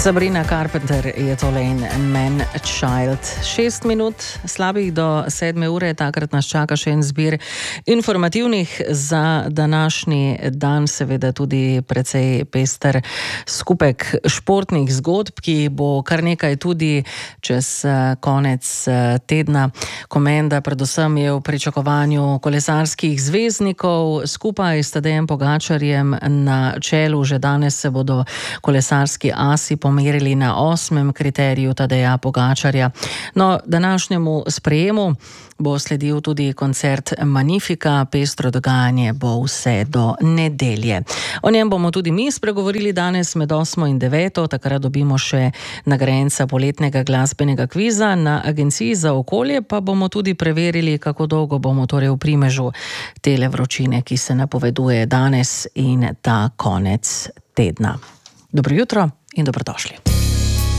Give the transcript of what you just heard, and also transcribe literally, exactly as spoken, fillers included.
Sabrina Carpenter je tole in Man Child. Šest minut slabih do sedme ure, takrat nas čaka še en zbir informativnih za današnji dan, seveda tudi precej pester skupek športnih zgodb, ki bo kar nekaj tudi čez konec tedna. Komenda predvsem je v pričakovanju kolesarskih zvezdnikov skupaj s Tadejem Pogačarjem na čelu. Že danes se bodo kolesarski asi pomerili na osmem kriteriju Tadeja Pogačarja. No, današnjemu sprejemu bo sledil tudi koncert Magnifica, pestro dogajanje bo vse do nedelje. O njem bomo tudi mi spregovorili danes med osmo in deveto, takrat dobimo še nagrajenca poletnega glasbenega kviza. Na Agenciji za okolje pa bomo tudi preverili, kako dolgo bomo torej v primežu tele vročine, ki se napoveduje danes in ta konec tedna. Dobro jutro in dobrodošli.